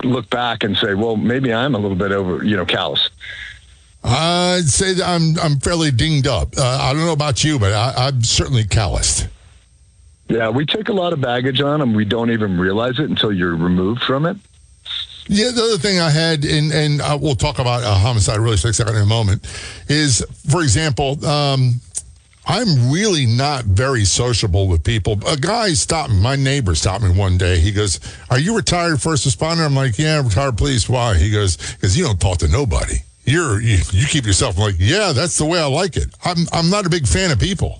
look back and say, well, maybe I'm a little bit callous? I'd say that I'm fairly dinged up. I don't know about you, but I'm certainly calloused. Yeah, we take a lot of baggage on and we don't even realize it until you're removed from it. Yeah, the other thing I had, and we'll talk about homicide really quick in a moment, is, for example, I'm really not very sociable with people. A guy stopped me, my neighbor stopped me one day. He goes, "Are you retired first responder?" I'm like, "Yeah, retired police." Why? He goes, "Because you don't talk to nobody. You keep yourself." I'm like, "Yeah, that's the way I like it." I'm not a big fan of people.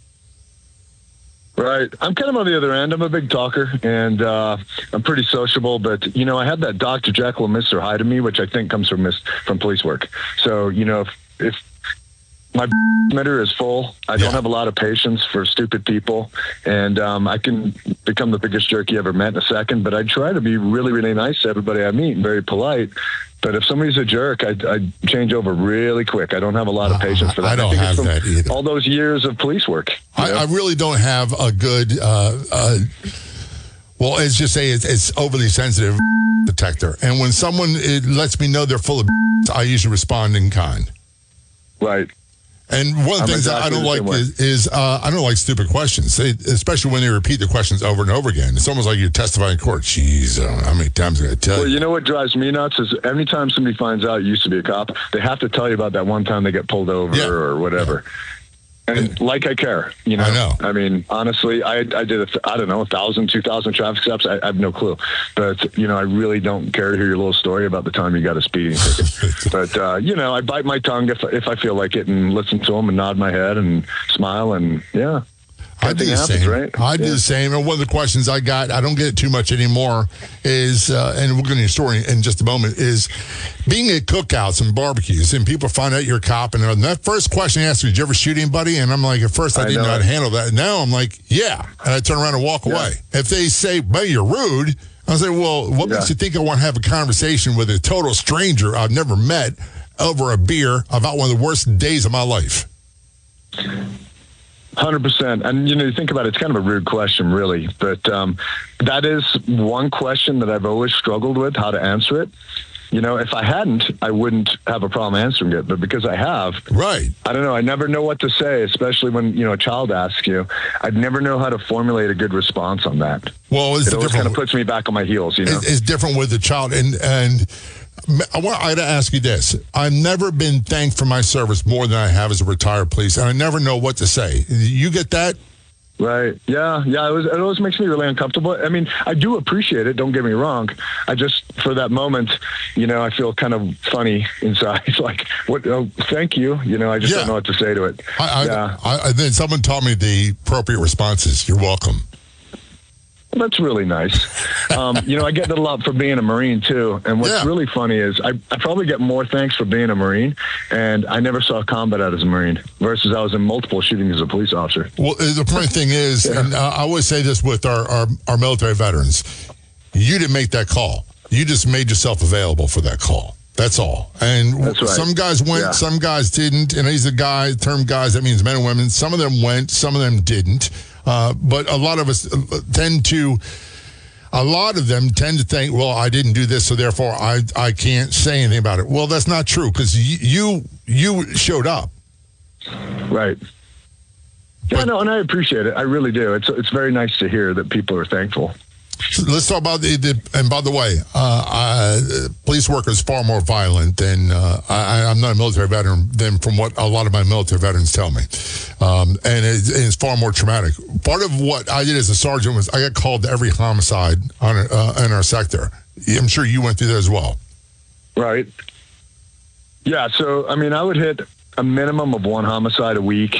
Right. I'm kind of on the other end. I'm a big talker, and I'm pretty sociable. But, I had that Dr. Jekyll and Mr. Hyde to me, which I think comes from police work. So, if my meter is full, I don't have a lot of patience for stupid people, and I can become the biggest jerk you ever met in a second. But I try to be really, really nice to everybody I meet and very polite. But if somebody's a jerk, I change over really quick. I don't have a lot of patience for that. I don't have that either. All those years of police work. I really don't have a good, let's just say it's overly sensitive detector. And when someone lets me know they're full of I usually respond in kind. Right. And one of the things that I don't like is I don't like stupid questions, especially when they repeat the questions over and over again. It's almost like you're testifying in court. Jeez, how many times am I going to tell you? Well, you know what drives me nuts is anytime somebody finds out you used to be a cop, they have to tell you about that one time they get pulled over or whatever. Yeah. And like I care, I know. I mean, honestly, I did, 1,000, 2,000 traffic stops. I have no clue. But, I really don't care to hear your little story about the time you got a speeding ticket. But, I bite my tongue if I feel like it and listen to them and nod my head and smile and, I do the same. Right? I do the same. And one of the questions I got, I don't get it too much anymore, is, and we'll get into your story in just a moment, is being at cookouts and barbecues and people find out you're a cop. And that first question they ask me, did you ever shoot anybody? And I'm like, at first I didn't know how to handle that. Now I'm like, yeah. And I turn around and walk away. If they say, well, you're rude, I say, well, what makes you think I want to have a conversation with a total stranger I've never met over a beer about one of the worst days of my life? 100%. And, you think about it, it's kind of a rude question, really. But that is one question that I've always struggled with, how to answer it. If I hadn't, I wouldn't have a problem answering it. But because I have, right? I don't know. I never know what to say, especially when, a child asks you. I'd never know how to formulate a good response on that. Well, it always kind of puts me back on my heels, It's different with the child. And I to ask you this. I've never been thanked for my service more than I have as a retired police, and I never know what to say. You get that? Right. Yeah. It always makes me really uncomfortable. I mean, I do appreciate it. Don't get me wrong. I just, for that moment, I feel kind of funny inside. It's like, what? Oh, thank you. I just don't know what to say to it. Then someone taught me the appropriate responses. You're welcome. That's really nice. I get that a lot for being a Marine, too. And what's really funny is I probably get more thanks for being a Marine, and I never saw combat out as a Marine, versus I was in multiple shootings as a police officer. Well, the funny thing is, and I always say this with our military veterans, you didn't make that call. You just made yourself available for that call. That's all. And some guys went, some guys didn't. And he's the term guys, that means men and women. Some of them went, some of them didn't. But a lot of us tend to think, well, I didn't do this, so therefore I can't say anything about it. Well, that's not true, because you showed up. Right. Yeah, no, and I appreciate it. I really do. It's very nice to hear that people are thankful. So let's talk about and by the way, police work is far more violent than, I'm not a military veteran, than from what a lot of my military veterans tell me. And it's far more traumatic. Part of what I did as a sergeant was I got called to every homicide in our sector. I'm sure you went through that as well. Right. Yeah, so, I mean, I would hit a minimum of one homicide a week.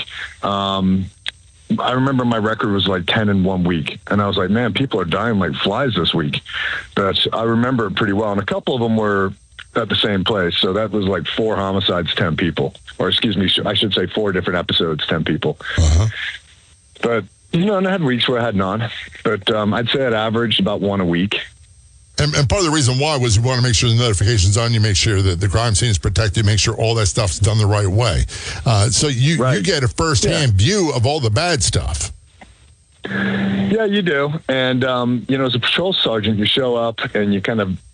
I remember my record was like 10 in 1 week. And I was like, man, people are dying like flies this week. But I remember it pretty well. And a couple of them were at the same place. So that was like 4 homicides, 10 people. Or excuse me, I should say 4 different episodes, 10 people. But, and I had weeks where I had none. But I'd say it averaged about 1 a week. And part of the reason why was you want to make sure the notification's on, you make sure that the crime scene is protected, make sure all that stuff's done the right way. So you get a first-hand view of all the bad stuff. Yeah, you do. And, as a patrol sergeant, you show up and you kind of